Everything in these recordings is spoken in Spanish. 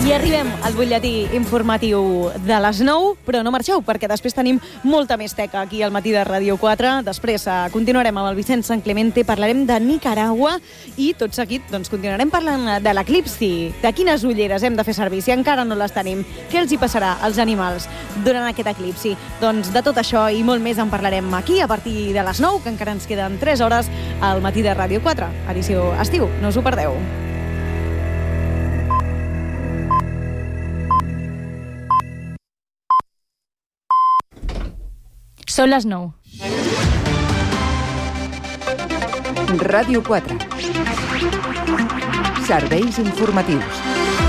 I arribem al butlletí informatiu de les 9, però no marxeu, perquè després tenim molta més teca aquí al matí de Ràdio 4. Després continuarem amb el Vicent San Clemente, parlarem de Nicaragua i tot seguit continuarem parlant de l'eclipsi, de quines ulleres hem de fer servir si encara no les tenim, què els hi passarà als animals durant aquest eclipsi. Doncs de tot això i molt més en parlarem aquí a partir de les 9, que encara ens queden 3 hores al matí de Ràdio 4. Edició estiu, no us ho perdeu. Són les 9. Ràdio 4. Serveis informatius.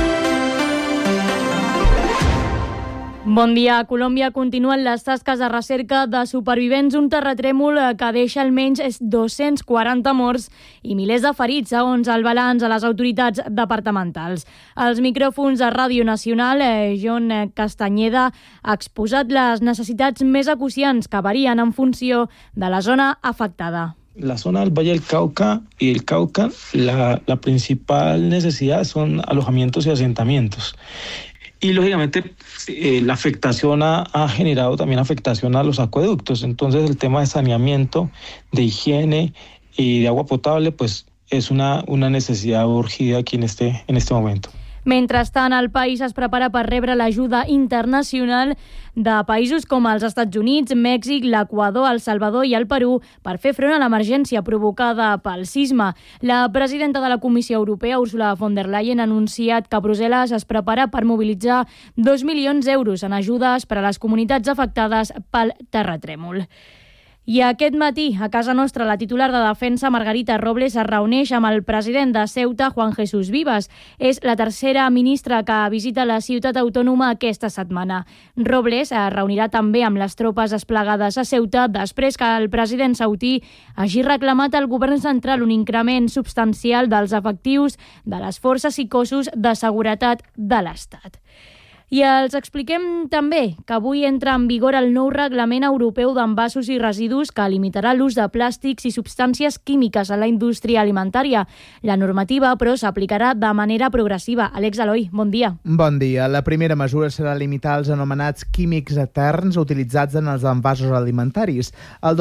Bon dia. A Colòmbia continuen les tasques de recerca de supervivents d'un terratrèmol que deixa almenys 240 morts i milers de ferits, segons el balanç a les autoritats departamentals. Als micròfons de Ràdio Nacional, John Castañeda ha exposat les necessitats més acuciants que varien en funció de la zona afectada. La zona del Valle del Cauca y el Cauca, la principal necesidad son alojamientos y asentamientos. Y lógicamente la afectación ha generado también afectación a los acueductos. Entonces el tema de saneamiento, de higiene y de agua potable pues es una necesidad urgida aquí en este momento. Mentrestant, el país es prepara per rebre l'ajuda internacional de països com els Estats Units, Mèxic, l'Equador, El Salvador i el Perú per fer front a l'emergència provocada pel sisme. La presidenta de la Comissió Europea, Ursula von der Leyen, ha anunciat que Brussel·les es prepara per mobilitzar 2 milions d'euros en ajudes per a les comunitats afectades pel terratrèmol. I aquest matí, a casa nostra, la titular de Defensa, Margarita Robles, es reuneix amb el president de Ceuta, Juan Jesús Vivas. És la tercera ministra que visita la ciutat autònoma aquesta setmana. Robles es reunirà també amb les tropes desplegades a Ceuta després que el president saudí hagi reclamat al govern central un increment substancial dels efectius de les forces i cossos de seguretat de l'Estat. I els expliquem també que avui entra en vigor el nou Reglament Europeu d'Envasos i Residus que limitarà l'ús de plàstics i substàncies químiques a la indústria alimentària. La normativa, però, s'aplicarà de manera progressiva. Àlex Eloi, bon dia. Bon dia. La primera mesura serà limitar els anomenats químics eterns utilitzats en els envasos alimentaris. El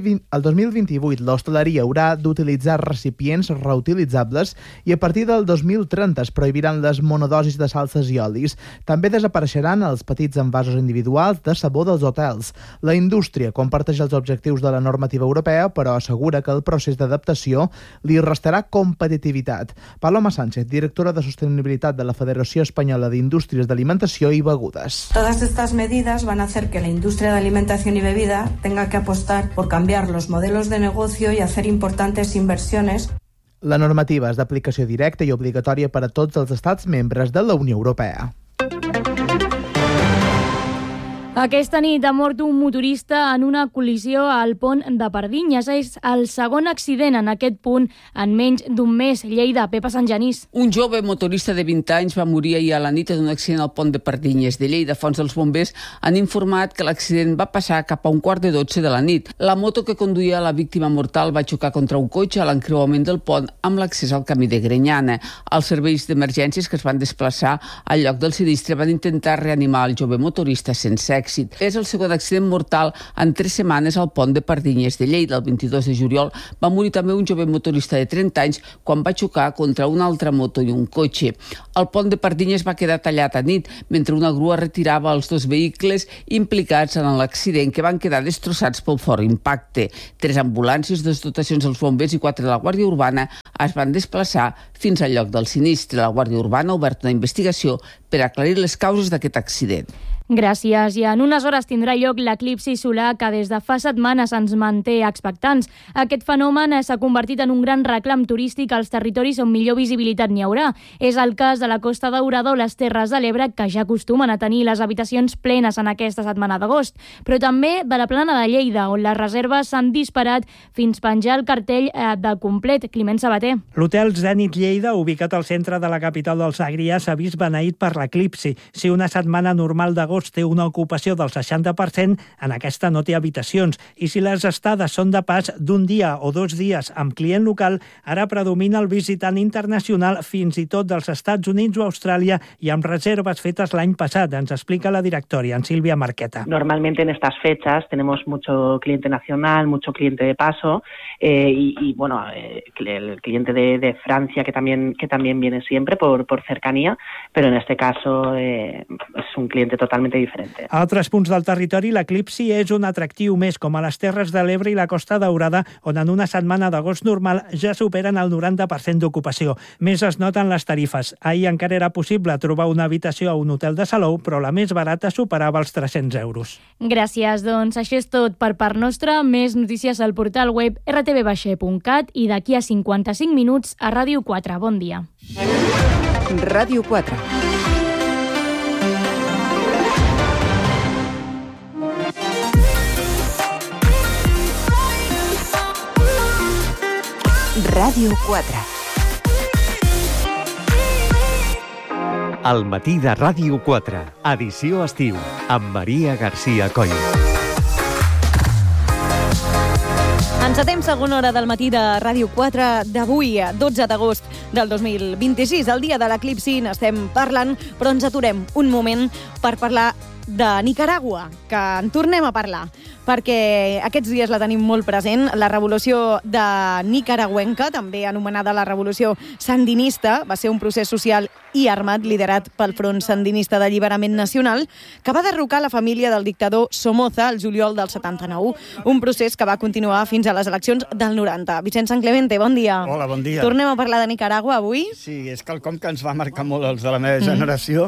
2028 l'hostaleria haurà d'utilitzar recipients reutilitzables i a partir del 2030 es prohibiran les monodosis de salses i olis. També desapareixeran els petits envasos individuals de sabó dels hotels. La indústria comparteix els objectius de la normativa europea, però assegura que el procés d'adaptació li restarà competitivitat. Paloma Sánchez, directora de Sostenibilitat de la Federació Espanyola d'Indústries d'Alimentació i Begudes. Todas estas medidas van a hacer que la industria de alimentación y bebida tenga que apostar por cambiar los modelos de negocio y hacer importantes inversiones. La normativa és d'aplicació directa i obligatòria per a tots els estats membres de la Unió Europea. Aquesta nit ha mort un motorista en una col·lisió al pont de Pardinyes. És el segon accident en aquest punt en menys d'un mes. Lleida, Pepa Sant Genís. Un jove motorista de 20 anys va morir ahir a la nit en un accident al pont de Pardinyes de Lleida. Fons dels bombers han informat que l'accident va passar cap a 11:45 de la nit. La moto que conduïa la víctima mortal va xocar contra un cotxe a l'encreuament del pont amb l'accés al camí de Grenyana. Els serveis d'emergències que es van desplaçar al lloc del sinistre van intentar reanimar el jove motorista sense èxit. És el segon accident mortal en 3 setmanes al pont de Pardinyes de Lleida. El 22 de juliol va morir també un jove motorista de 30 anys quan va xocar contra una altra moto i un cotxe. El pont de Pardinyes va quedar tallat a nit mentre una grua retirava els 2 vehicles implicats en l'accident, que van quedar destrossats pel fort impacte. 3 ambulàncies, 2 dotacions dels bombers i 4 de la Guàrdia Urbana es van desplaçar fins al lloc del sinistre. La Guàrdia Urbana ha obert una investigació per aclarir les causes d'aquest accident. Gràcies. I en unes hores tindrà lloc l'eclipsi solar que des de fa setmanes ens manté expectants. Aquest fenomen s'ha convertit en un gran reclam turístic als territoris on millor visibilitat n'hi haurà. És el cas de la Costa Daurada o les Terres de l'Ebre, que ja acostumen a tenir les habitacions plenes en aquesta setmana d'agost, però també de la Plana de Lleida, on les reserves s'han disparat fins penjar el cartell del complet. Climent Sabater. L'hotel Zenit Lleida, ubicat al centre de la capital del Segrià, s'ha vist beneït per l'eclipsi. Si una setmana normal d'agost d'agost té una ocupació del 60%, en aquesta no té habitacions. I si les estades són de pas d'un dia o 2 dies amb client local, ara predomina el visitant internacional, fins i tot dels Estats Units o Austràlia, y amb reservas fetas l'any passat. Ens explica la directora, en Silvia Marqueta. Normalmente en estas fechas tenemos mucho cliente nacional, mucho cliente de paso y bueno, el cliente de Francia que también viene siempre por cercanía, pero en este caso es un cliente totalmente diferente. A altres punts del territori, l'eclipsi és un atractiu més, com a les Terres de l'Ebre i la Costa Daurada, on en una setmana d'agost normal ja superen el 90% d'ocupació. Més es noten les tarifes. Ahir encara era possible trobar una habitació a un hotel de Salou, però la més barata superava els 300 euros. Gràcies, doncs això és tot per part nostra. Més notícies al portal web rtv.cat i d'aquí a 55 minuts a Ràdio 4. Bon dia. Ràdio 4. Ràdio 4. Al matí de Ràdio 4, edició estiu, amb Maria García Coll. Encetem segona hora del matí de Ràdio 4 d'avui, 12 d'agost del 2026. El dia de l'eclipsi n'estem parlant, però ens aturem un moment per parlar de Nicaragua, que en tornem a parlar, perquè aquests dies la tenim molt present. La revolució de nicaragüenca, també anomenada la revolució sandinista, va ser un procés social i armat liderat pel Front Sandinista d'Alliberament Nacional, que va derrocar la família del dictador Somoza el juliol del 79, un procés que va continuar fins a les eleccions del 90. Vicent Sanclemente, bon dia. Hola, bon dia. Tornem a parlar de Nicaragua avui? Sí, és quelcom que ens va marcar molt els de la meva generació,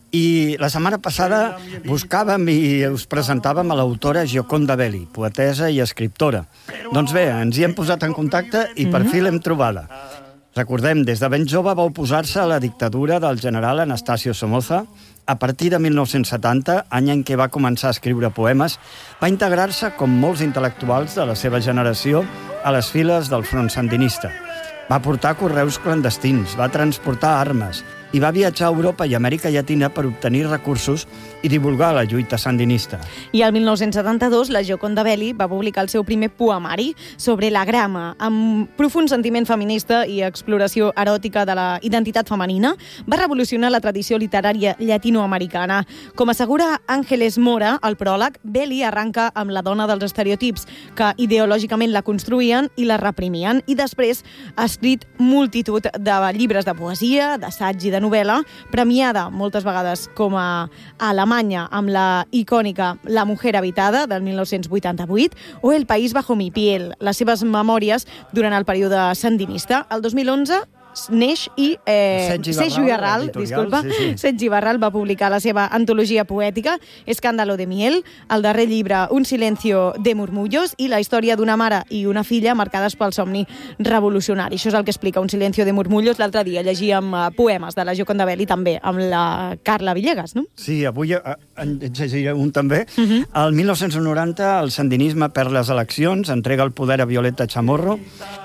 i la setmana passada buscàvem i us presentàvem a l'autora Gioconda Belli, poetesa i escriptora. Doncs bé, ens hi hem posat en contacte i per fi l'hem trobada. Recordem, des de ben jove va oposar-se a la dictadura del general Anastasio Somoza. A partir de 1970, any en què va començar a escriure poemes, va integrar-se, com molts intel·lectuals de la seva generació, a les files del Front Sandinista. Va portar correus clandestins, va transportar armes i va viatjar a Europa i Amèrica Llatina per obtenir recursos i divulgar la lluita sandinista. I el 1972, la Gioconda Belli va publicar el seu primer poemari sobre la grama, amb profund sentiment feminista i exploració eròtica de la identitat femenina. Va revolucionar la tradició literària llatinoamericana. Com assegura Ángeles Mora, al pròleg, Belli arranca amb la dona dels estereotips, que ideològicament la construïen i la reprimien, i després ha escrit multitud de llibres de poesia, d'assaig i de novel·la, premiada moltes vegades com a Alemanya amb la icònica La mujer habitada, del 1988, o El país bajo mi piel, les seves memòries durant el període sandinista. El 2011 neix i Sergi Barral, Sergi Barral va publicar la seva antologia poètica Escándalo de miel, el darrer llibre Un silencio de murmullos i la història d'una mare i una filla marcades pel somni revolucionari. Això és el que explica Un silencio de murmullos. L'altre dia llegíem poemes de la Gioconda Belli també amb la Carla Villegas, no? Sí, avui en llegiré un també. El 1990 el sandinisme perd les eleccions, entrega el poder a Violeta Chamorro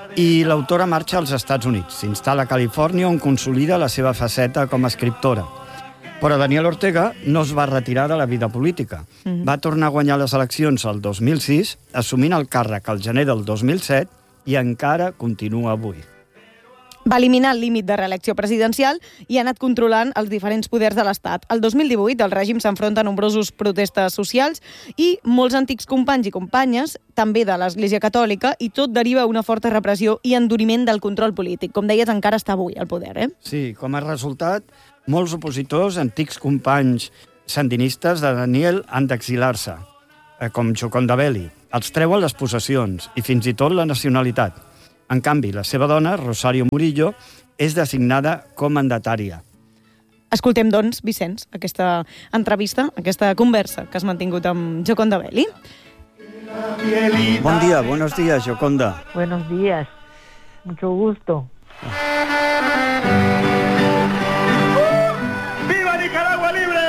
i l'autora marxa als Estats Units. S'instal·la a Califòrnia, on consolida la seva faceta com a escriptora. Però Daniel Ortega no es va retirar de la vida política. Va tornar a guanyar les eleccions el 2006, assumint el càrrec al gener del 2007 i encara continua avui. Va eliminar el límit de reelecció presidencial i ha anat controlant els diferents poders de l'Estat. El 2018 el règim s'enfronta a nombrosos protestes socials i molts antics companys i companyes, també de l'Església Catòlica, i tot deriva una forta repressió i enduriment del control polític. Com deies, encara està avui al poder, eh? Sí, com a resultat, molts opositors, antics companys sandinistes de Daniel, han d'exilar-se, com Gioconda Belli. Els treuen les possessions i fins i tot la nacionalitat. En canvi, la seva dona, Rosario Murillo, és designada com mandatària. Escoltem, doncs, Vicenç, aquesta entrevista, aquesta conversa que has mantingut amb Gioconda Belli. Bon dia, buenos días, Gioconda. Buenos días, mucho gusto. ¡Viva Nicaragua libre!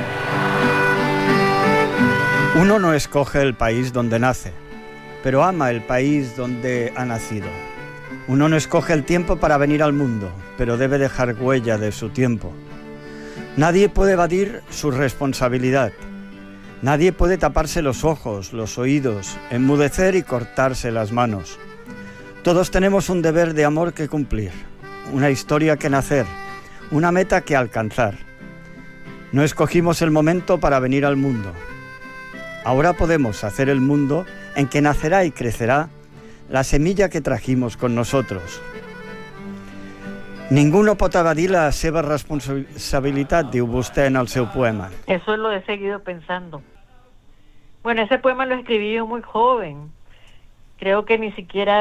Uno no escoge el país donde nace, pero ama el país donde ha nacido. Uno no escoge el tiempo para venir al mundo, pero debe dejar huella de su tiempo. Nadie puede evadir su responsabilidad. Nadie puede taparse los ojos, los oídos, enmudecer y cortarse las manos. Todos tenemos un deber de amor que cumplir, una historia que nacer, una meta que alcanzar. No escogimos el momento para venir al mundo. Ahora podemos hacer el mundo en que nacerá y crecerá la semilla que trajimos con nosotros. Ninguno pot evadir la seva responsabilitat, diu vostè en el seu poema. Eso lo he seguido pensando. Bueno, ese poema lo escribí yo muy joven. Creo que ni siquiera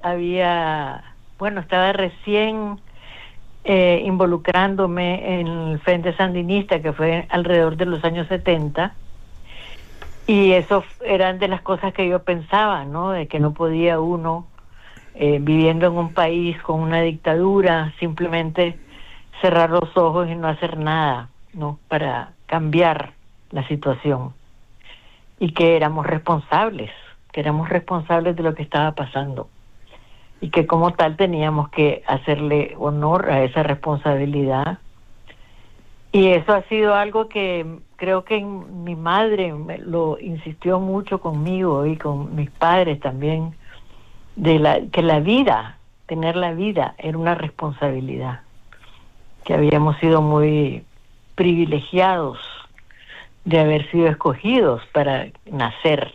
estaba recién involucrándome en el Frente Sandinista, que fue alrededor de los años 70. Y eso eran de las cosas que yo pensaba, ¿no? De que no podía uno, viviendo en un país con una dictadura, simplemente cerrar los ojos y no hacer nada, ¿no? Para cambiar la situación. Y que éramos responsables de lo que estaba pasando. Y que como tal teníamos que hacerle honor a esa responsabilidad. Y eso ha sido algo que creo que mi madre lo insistió mucho conmigo y con mis padres también, que la vida, tener la vida, era una responsabilidad. Que habíamos sido muy privilegiados de haber sido escogidos para nacer.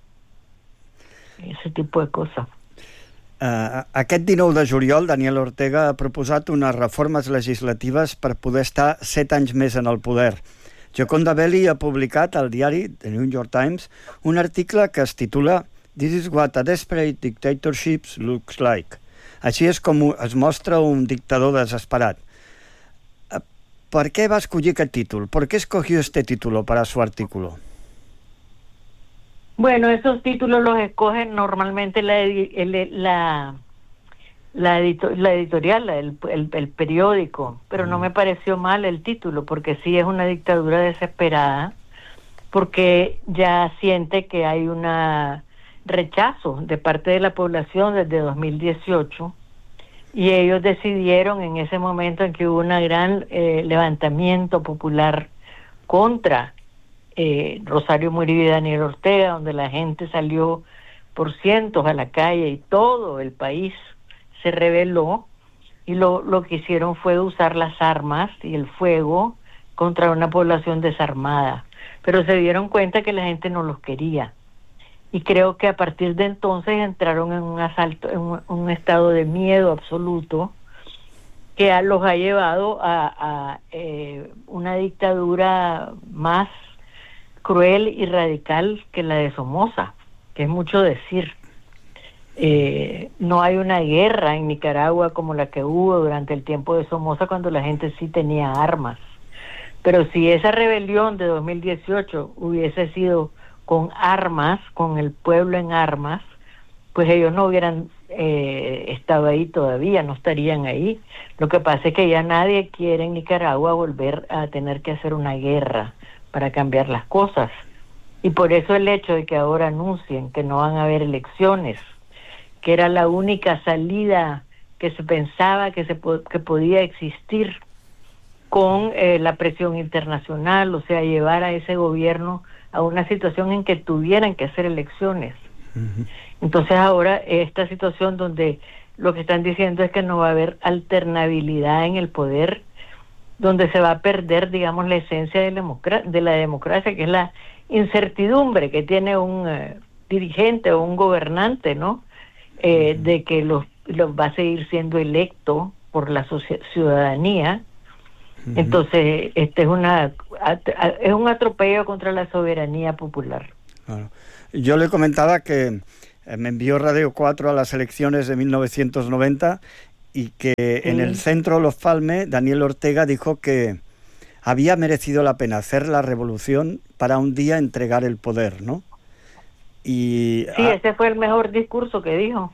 Ese tipo de cosas. Aquest 19 de juliol, Daniel Ortega ha proposat unes reformes legislatives per poder estar 7 anys més en el poder. Gioconda Belli ha publicat al diari The New York Times un article que es titula "This is what a desperate dictatorship looks like". Així és com es mostra un dictador desesperat. ¿Por qué va a escoger aquest títol? ¿Por qué escogió este título para su artículo? Bueno, esos títulos los escogen normalmente la editorial, el periódico, pero no me pareció mal el título, porque sí es una dictadura desesperada, porque ya siente que hay un rechazo de parte de la población desde 2018, y ellos decidieron en ese momento en que hubo un gran levantamiento popular contra Rosario Murillo y Daniel Ortega, donde la gente salió por cientos a la calle y todo el país se rebeló, y lo que hicieron fue usar las armas y el fuego contra una población desarmada, pero se dieron cuenta que la gente no los quería, y creo que a partir de entonces entraron en un asalto, en un estado de miedo absoluto que los ha llevado a una dictadura más cruel y radical que la de Somoza, que es mucho decir. No hay una guerra en Nicaragua como la que hubo durante el tiempo de Somoza, cuando la gente sí tenía armas. Pero si esa rebelión de 2018 hubiese sido con armas, con el pueblo en armas, pues ellos no hubieran estado ahí todavía, no estarían ahí. Lo que pasa es que ya nadie quiere en Nicaragua volver a tener que hacer una guerra para cambiar las cosas. Y por eso el hecho de que ahora anuncien que no van a haber elecciones, que era la única salida que se pensaba que podía existir con la presión internacional, o sea, llevar a ese gobierno a una situación en que tuvieran que hacer elecciones. Uh-huh. Entonces ahora esta situación donde lo que están diciendo es que no va a haber alternabilidad en el poder, donde se va a perder, digamos, la esencia de la democracia, que es la incertidumbre que tiene un dirigente o un gobernante, ¿no? De que los va a seguir siendo electo por la ciudadanía. Uh-huh. Entonces, es un atropello contra la soberanía popular. Claro. Yo le comentaba que me envió Radio 4 a las elecciones de 1990 y que en el centro Los Palme, Daniel Ortega dijo que había merecido la pena hacer la revolución para un día entregar el poder, ¿no? Y sí, ese fue el mejor discurso que dijo.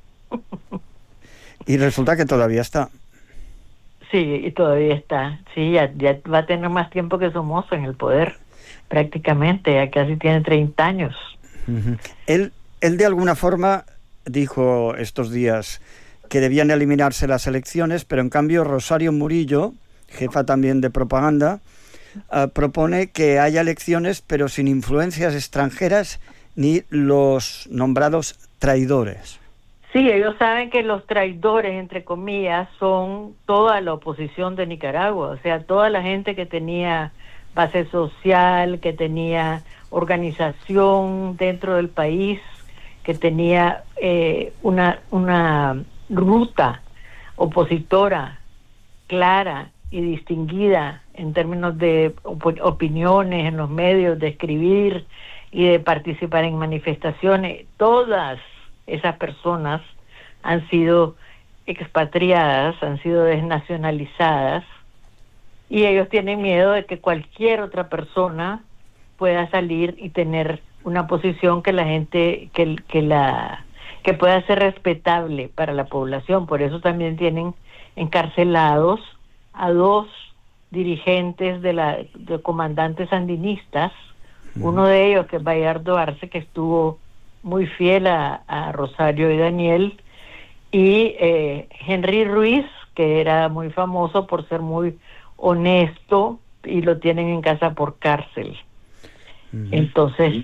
Y resulta que todavía está. Sí, y todavía está. Sí, ya va a tener más tiempo que Somoza en el poder, prácticamente, ya casi tiene 30 años. Uh-huh. Él de alguna forma dijo estos días que debían eliminarse las elecciones, pero en cambio Rosario Murillo, jefa también de propaganda, propone que haya elecciones, pero sin influencias extranjeras ni los nombrados traidores. Sí, ellos saben que los traidores, entre comillas, son toda la oposición de Nicaragua, o sea, toda la gente que tenía base social, que tenía organización dentro del país, que tenía una ruta opositora clara y distinguida en términos de opiniones en los medios, de escribir y de participar en manifestaciones. Todas esas personas han sido expatriadas, han sido desnacionalizadas, y ellos tienen miedo de que cualquier otra persona pueda salir y tener una posición que la gente, que pueda ser respetable para la población. Por eso también tienen encarcelados a 2 dirigentes de comandantes sandinistas, uno de ellos que es Bayardo Arce, que estuvo muy fiel a Rosario y Daniel, y Henry Ruiz, que era muy famoso por ser muy honesto, y lo tienen en casa por cárcel. Entonces,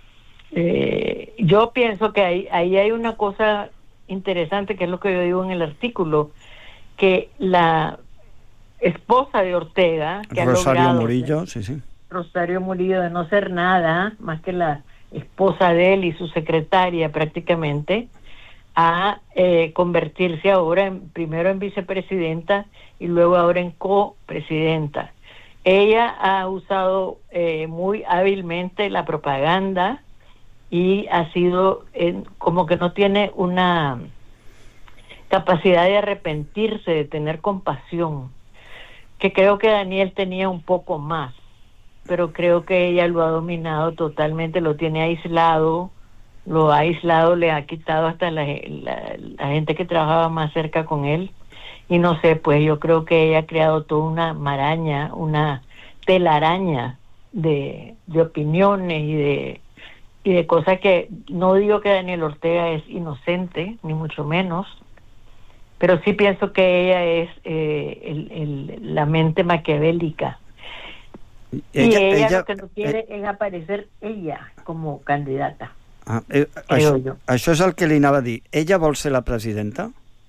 yo pienso que ahí hay una cosa interesante, que es lo que yo digo en el artículo, que la esposa de Ortega, que Rosario Murillo, sí. Rosario Murillo, de no ser nada más que la esposa de él y su secretaria prácticamente, a convertirse ahora primero en vicepresidenta y luego ahora en copresidenta. Ella ha usado muy hábilmente la propaganda y ha sido como que no tiene una capacidad de arrepentirse, de tener compasión, que creo que Daniel tenía un poco más, pero creo que ella lo ha dominado totalmente, lo tiene aislado, le ha quitado hasta la gente que trabajaba más cerca con él, y no sé, pues yo creo que ella ha creado toda una maraña, una telaraña de opiniones y de cosas que no digo que Daniel Ortega es inocente, ni mucho menos, pero sí pienso que ella es la mente maquiavélica. Ella lo que no quiere es aparecer ella como candidata. Això és el que li anava a dir. Ella vol ser la presidenta?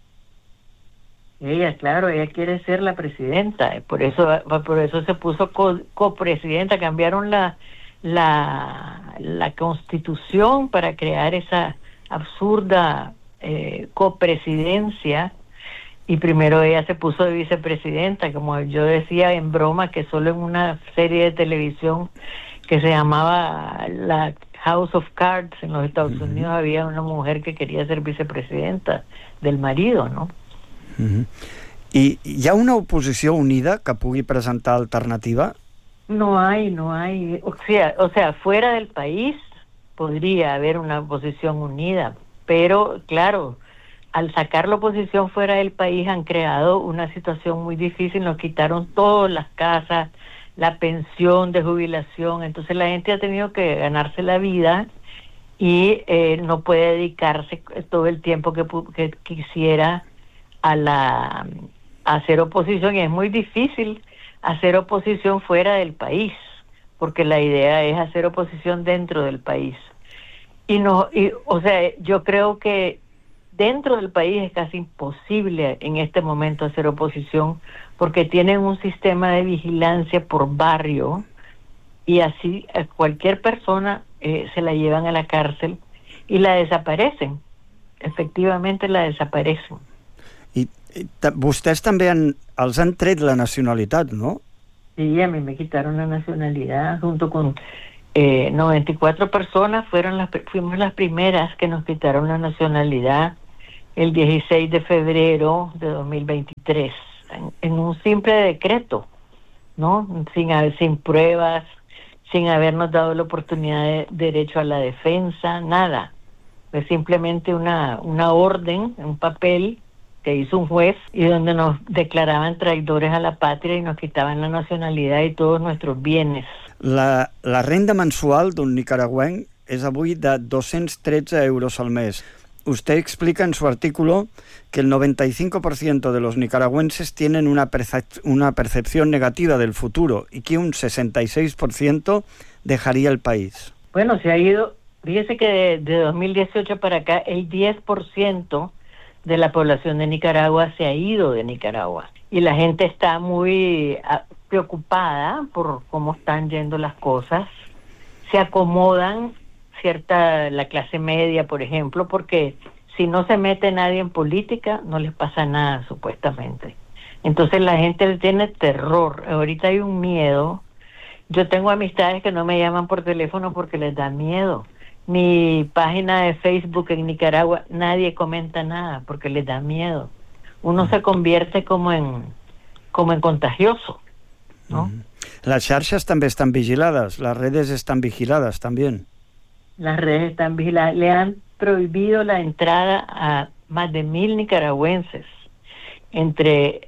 Ella, claro, ella quiere ser la presidenta. Por eso se puso copresidenta. Cambiaron la constitución para crear esa absurda copresidencia, y primero ella se puso de vicepresidenta, como yo decía en broma, que solo en una serie de televisión que se llamaba la House of Cards en los Estados Unidos había una mujer que quería ser vicepresidenta del marido, ¿no? ¿Y hi ha una oposició unida que pugui presentar alternativa? No hay. O sea, fuera del país podría haber una oposición unida, pero claro, al sacar la oposición fuera del país han creado una situación muy difícil, nos quitaron todas las casas, la pensión de jubilación, entonces la gente ha tenido que ganarse la vida y no puede dedicarse todo el tiempo que quisiera a hacer oposición, y es muy difícil hacer oposición fuera del país, porque la idea es hacer oposición dentro del país. O sea, yo creo que dentro del país es casi imposible en este momento hacer oposición, porque tienen un sistema de vigilancia por barrio, y así a cualquier persona se la llevan a la cárcel y la desaparecen. Efectivamente la desaparecen. I vostès també els han tret la nacionalitat, ¿no? Sí, a mí me quitaron la nacionalidad junto con 94 personas. Fuimos las primeras que nos quitaron la nacionalidad el 16 de febrero de 2023, en un simple decreto, ¿no? Sin pruebas, sin habernos dado la oportunidad de derecho a la defensa, nada. Fue simplemente una orden, un papel que hizo un juez, y donde nos declaraban traidores a la patria y nos quitaban la nacionalidad y todos nuestros bienes. La renda mensual d'un nicaragüenc és avui de 213 euros al mes. usted explica en su artículo que el 95% de los nicaragüenses tienen una percepción negativa del futuro y que un 66% dejaría el país. Bueno, se ha ido, fíjese que de 2018 para acá el 10% de la población de Nicaragua se ha ido de Nicaragua y la gente está muy preocupada por cómo están yendo las cosas. Se acomodan la clase media, por ejemplo, porque si no se mete nadie en política, no les pasa nada, supuestamente. Entonces la gente le tiene terror. Ahorita hay un miedo. Yo tengo amistades que no me llaman por teléfono porque les da miedo. Mi página de Facebook en Nicaragua, nadie comenta nada porque les da miedo. Uno se convierte como en contagioso, ¿no? Las xarxes també estan vigilades, las redes están vigiladas también. Las redes están vigiladas. Le han prohibido la entrada a más de 1,000 nicaragüenses entre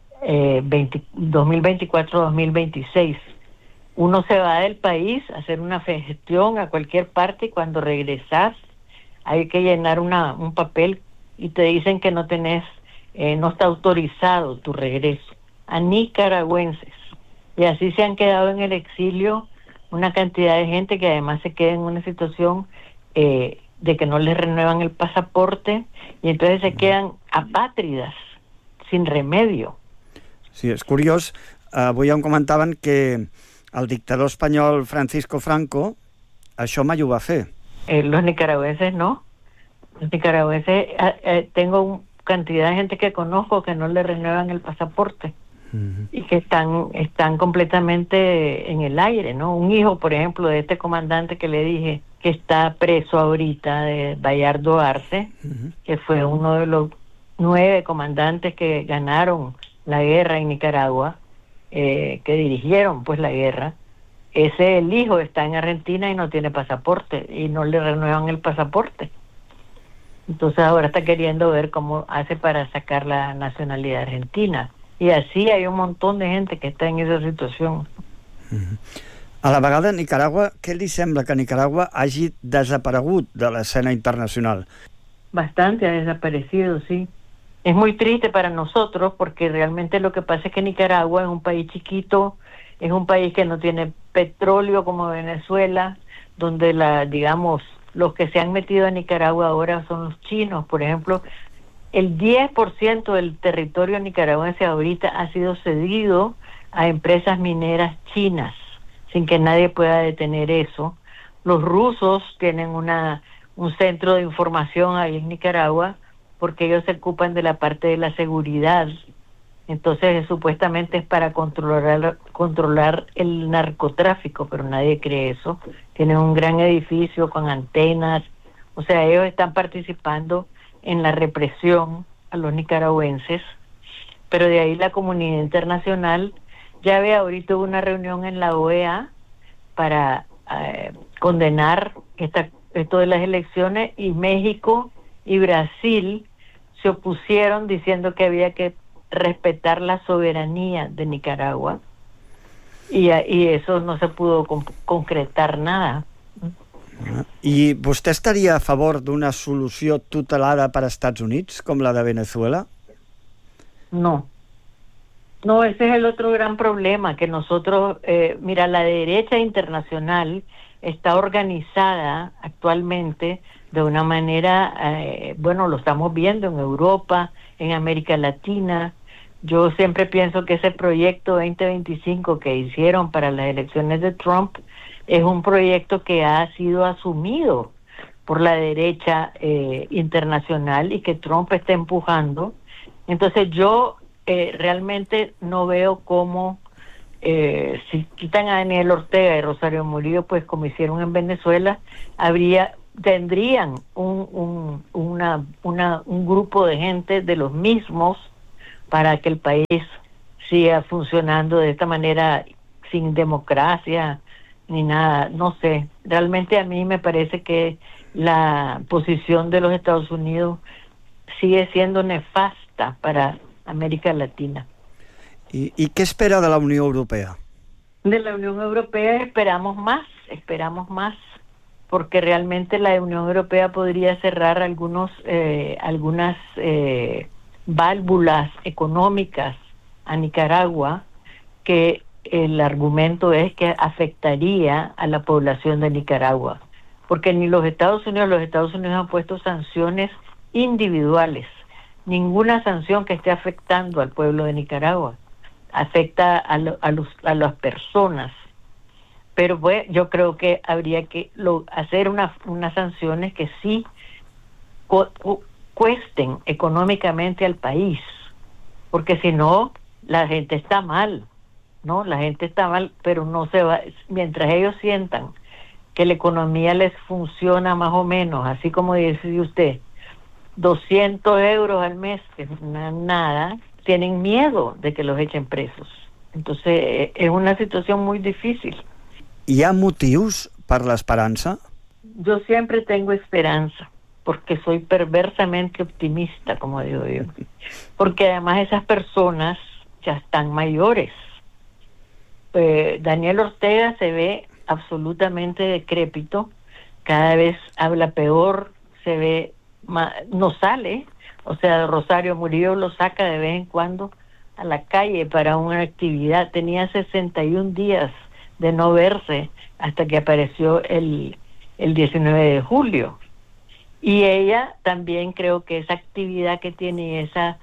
2024 y 2026. Uno se va del país a hacer una gestión a cualquier parte y cuando regresas hay que llenar un papel y te dicen que no está autorizado tu regreso a nicaragüenses. Y así se han quedado en el exilio una cantidad de gente que además se queda en una situación de que no les renuevan el pasaporte y entonces se quedan apátridas, sin remedio. Sí, és curiós. Avui em comentaven que el dictador espanyol Francisco Franco això mai ho va fer. Los nicaragüenses no. Los nicaragüenses, tengo cantidad de gente que conozco que no le renuevan el pasaporte. Y que están completamente en el aire, ¿no? Un hijo, por ejemplo, de este comandante que le dije que está preso ahorita, de Bayardo Arce, que fue uno de los 9 comandantes que ganaron la guerra en Nicaragua, que dirigieron pues la guerra. El hijo está en Argentina y no tiene pasaporte y no le renuevan el pasaporte. Entonces ahora está queriendo ver cómo hace para sacar la nacionalidad argentina. I així hi ha un munt de gent que està en aquesta situació. A la vegada, Nicaragua, què li sembla que Nicaragua hagi desaparegut de l'escena internacional? Bastante ha desaparecido, sí. Es muy triste para nosotros porque realmente lo que pasa es que Nicaragua es un país chiquito, es un país que no tiene petróleo como Venezuela, donde los que se han metido a Nicaragua ahora son los chinos, por ejemplo. El 10% del territorio nicaragüense ahorita ha sido cedido a empresas mineras chinas, sin que nadie pueda detener eso. Los rusos tienen un centro de información ahí en Nicaragua porque ellos se ocupan de la parte de la seguridad. Entonces, supuestamente es para controlar el narcotráfico, pero nadie cree eso. Tienen un gran edificio con antenas. O sea, ellos están participando en la represión a los nicaragüenses, pero de ahí la comunidad internacional ya ve ahorita una reunión en la OEA para condenar esto de las elecciones y México y Brasil se opusieron diciendo que había que respetar la soberanía de Nicaragua y eso no se pudo concretar nada. I vostè estaria a favor d'una solució tutelada per Estats Units, com la de Venezuela? No, ese es el otro gran problema, que nosotros, mira, la derecha internacional está organizada actualmente de una manera, lo estamos viendo en Europa, en América Latina. Yo siempre pienso que ese proyecto 2025 que hicieron para las elecciones de Trump es un proyecto que ha sido asumido por la derecha internacional y que Trump está empujando. Entonces yo realmente no veo cómo si quitan a Daniel Ortega y Rosario Murillo, pues como hicieron en Venezuela, tendrían un grupo de gente de los mismos para que el país siga funcionando de esta manera sin democracia ni nada, no sé. Realmente a mí me parece que la posición de los Estados Unidos sigue siendo nefasta para América Latina. ¿Y qué espera de la Unión Europea? De la Unión Europea esperamos más. porque realmente la Unión Europea podría cerrar algunas válvulas económicas a Nicaragua, que el argumento es que afectaría a la población de Nicaragua, porque ni los Estados Unidos han puesto sanciones individuales. Ninguna sanción que esté afectando al pueblo de Nicaragua afecta a las personas. Pero yo creo que habría que hacer unas sanciones que sí cuesten económicamente al país, porque si no, la gente está mal, ¿no? La gente está mal, pero no se va, mientras ellos sientan que la economía les funciona más o menos, así como dice usted, 200 euros al mes, que nada, tienen miedo de que los echen presos. Entonces, es una situación muy difícil. Hi ha motius per l'esperança? Yo siempre tengo esperanza, porque soy perversamente optimista, como digo yo. Porque además esas personas ya están mayores. Daniel Ortega se ve absolutamente decrépito, cada vez habla peor, se ve no sale, o sea, Rosario Murillo lo saca de vez en cuando a la calle para una actividad. Tenía 61 días de no verse hasta que apareció el 19 de julio. Y ella también, creo que esa actividad que tiene, esa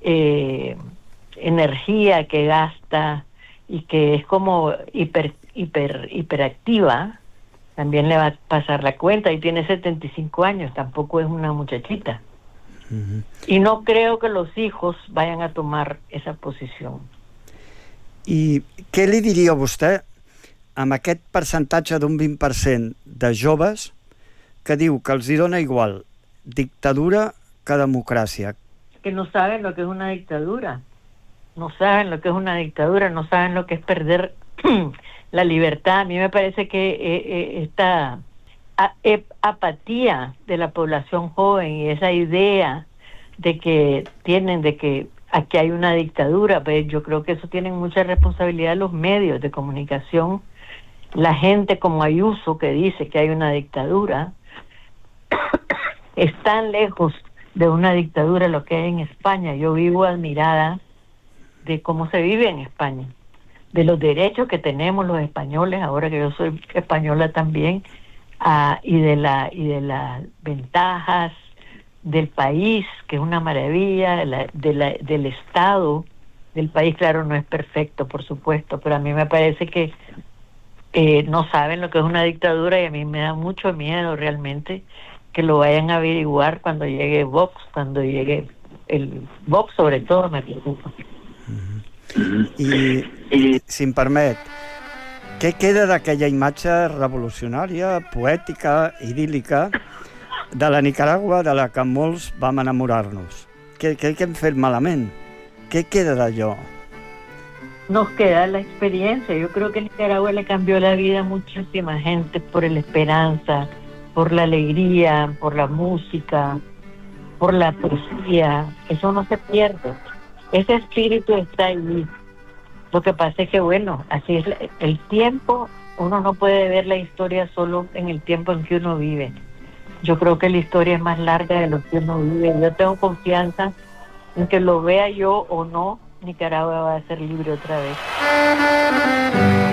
energía que gasta y que es como hiperactiva, también le va a pasar la cuenta, y tiene 75 años, tampoco es una muchachita. Y no creo que los hijos vayan a tomar esa posició. I què li diria a vostè amb aquest percentatge d'un 20% de joves que diu que els hi dona igual dictadura que democràcia? Que no saben lo que es una dictadura. No saben lo que es una dictadura, no saben lo que es perder la libertad. A mí me parece que esta apatía de la población joven y esa idea de que tienen de que aquí hay una dictadura, pues yo creo que eso tienen mucha responsabilidad los medios de comunicación, la gente como Ayuso que dice que hay una dictadura. Es tan lejos de una dictadura lo que hay en España. Yo vivo admirada de cómo se vive en España, de los derechos que tenemos los españoles, ahora que yo soy española también, y de las ventajas del país, que es una maravilla, del Estado del país. Claro, no es perfecto, por supuesto, pero a mí me parece que no saben lo que es una dictadura, y a mí me da mucho miedo realmente que lo vayan a averiguar cuando llegue Vox, cuando llegue el Vox, sobre todo me preocupa. I si em permet, què queda d'aquella imatge revolucionària, poètica, idíl·lica de la Nicaragua de la que molts vam enamorar-nos? Què hem fet malament? Què queda d'allò? Nos queda la experiencia. Yo creo que Nicaragua le cambió la vida a muchísima gente por la esperanza, por la alegría, por la música, por la poesía. Eso no se pierde. Ese espíritu está ahí. Lo que pasa es que, bueno, así es el tiempo. Uno no puede ver la historia solo en el tiempo en que uno vive. Yo creo que la historia es más larga de lo que uno vive. Yo tengo confianza en que lo vea yo o no, Nicaragua va a ser libre otra vez.